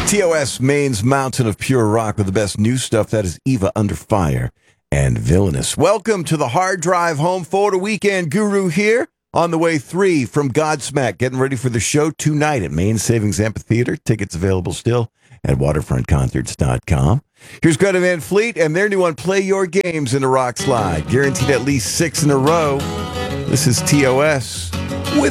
TOS, Maine's mountain of pure rock with the best new stuff. That is Eva Under Fire and Villainous. Welcome to the Hard Drive Home Folder Weekend Guru here. On the way 3 from Godsmack, getting ready for the show tonight at Maine Savings Amphitheater. Tickets available still at waterfrontconcerts.com. Here's Greta Van Fleet and their new one, Play Your Games in a Rock Slide. Guaranteed at least 6 in a row. This is TOS.